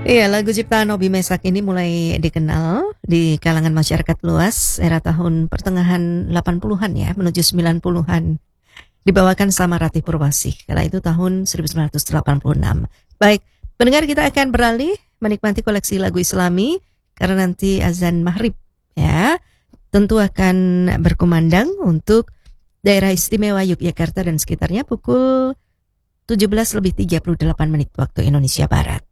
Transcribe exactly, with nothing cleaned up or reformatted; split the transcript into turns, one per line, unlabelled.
Iya, lagu ciptaan Obi Mesak ini mulai dikenal di kalangan masyarakat luas era tahun pertengahan delapan puluhan ya, menuju sembilan puluhan. Dibawakan sama Ratih Purwasih, kala itu tahun seribu sembilan ratus delapan puluh enam. Baik, pendengar, kita akan beralih menikmati koleksi lagu Islami, karena nanti azan maghrib ya, tentu akan berkumandang untuk daerah istimewa Yogyakarta dan sekitarnya pukul tujuh belas lebih tiga puluh delapan menit waktu Indonesia Barat.